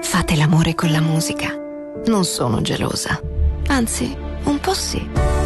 Fate l'amore con la musica. Non sono gelosa. Anzi, un po' sì.